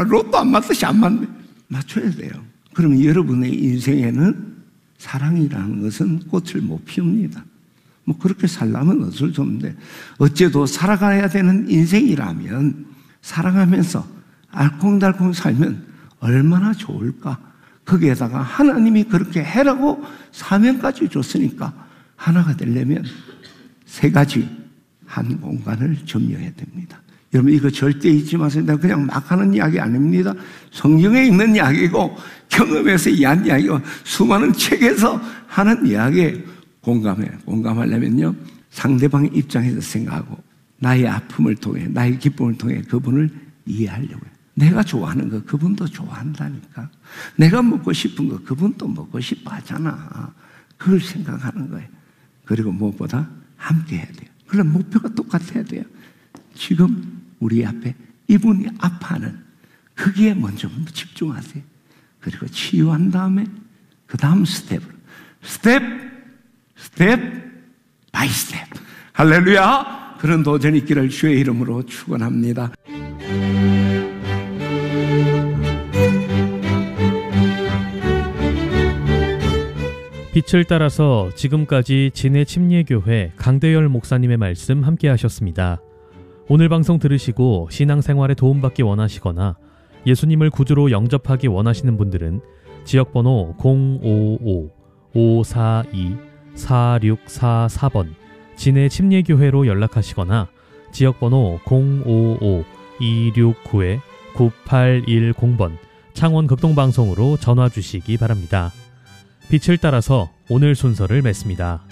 맞잖아. 로또 안 맞듯이 안 맞네. 맞춰야 돼요. 그러면 여러분의 인생에는 사랑이라는 것은 꽃을 못 피웁니다. 뭐 그렇게 살려면 어쩔 수 없는데 어째도 살아가야 되는 인생이라면 사랑하면서 알콩달콩 살면 얼마나 좋을까. 거기에다가 하나님이 그렇게 해라고 사명까지 줬으니까 하나가 되려면 세 가지 한 공간을 점령해야 됩니다. 여러분 이거 절대 잊지 마세요. 내가 그냥 막 하는 이야기 아닙니다. 성경에 있는 이야기고 경험에서 이해한 이야기고 수많은 책에서 하는 이야기에 공감하려면요 상대방의 입장에서 생각하고 나의 아픔을 통해 나의 기쁨을 통해 그분을 이해하려고 해요. 내가 좋아하는 거 그분도 좋아한다니까. 내가 먹고 싶은 거 그분도 먹고 싶어 하잖아. 그걸 생각하는 거예요. 그리고 무엇보다 함께 해야 돼요. 그럼 목표가 똑같아야 돼요. 지금 우리 앞에 이분이 아파하는 거기에 먼저 집중하세요. 그리고 치유한 다음에 그 다음 스텝 바이 스텝. 할렐루야. 그런 도전이 있기를 주의 이름으로 축원합니다. 빛을 따라서 지금까지 진해 침례교회 강대열 목사님의 말씀 함께 하셨습니다. 오늘 방송 들으시고 신앙생활에 도움받기 원하시거나 예수님을 구주로 영접하기 원하시는 분들은 지역번호 055-542-4644번 진해 침례교회로 연락하시거나 지역번호 055-269-9810번 창원 극동방송으로 전화 주시기 바랍니다. 빛을 따라서 오늘 순서를 맺습니다.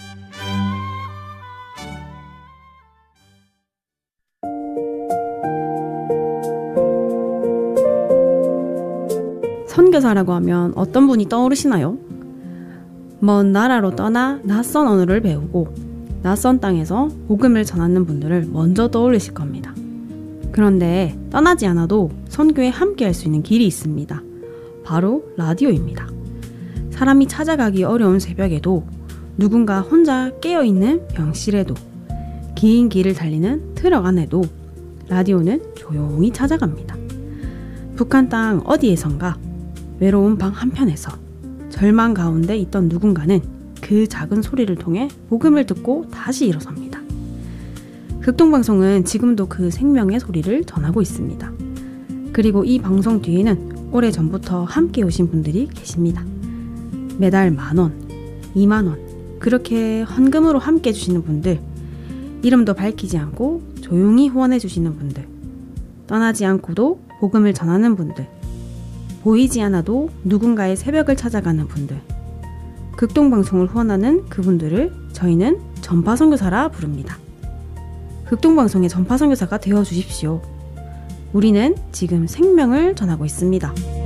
선교사라고 하면 어떤 분이 떠오르시나요? 먼 나라로 떠나 낯선 언어를 배우고 낯선 땅에서 복음을 전하는 분들을 먼저 떠올리실 겁니다. 그런데 떠나지 않아도 선교에 함께 할 수 있는 길이 있습니다. 바로 라디오입니다. 사람이 찾아가기 어려운 새벽에도 누군가 혼자 깨어있는 병실에도 긴 길을 달리는 트럭 안에도 라디오는 조용히 찾아갑니다. 북한 땅 어디에선가 외로운 방 한편에서 절망 가운데 있던 누군가는 그 작은 소리를 통해 복음을 듣고 다시 일어섭니다. 극동방송은 지금도 그 생명의 소리를 전하고 있습니다. 그리고 이 방송 뒤에는 오래전부터 함께 오신 분들이 계십니다. 매달 10,000원, 20,000원 그렇게 헌금으로 함께 해주시는 분들, 이름도 밝히지 않고 조용히 후원해주시는 분들, 떠나지 않고도 복음을 전하는 분들, 보이지 않아도 누군가의 새벽을 찾아가는 분들, 극동방송을 후원하는 그분들을 저희는 전파선교사라 부릅니다. 극동방송의 전파선교사가 되어주십시오. 우리는 지금 생명을 전하고 있습니다.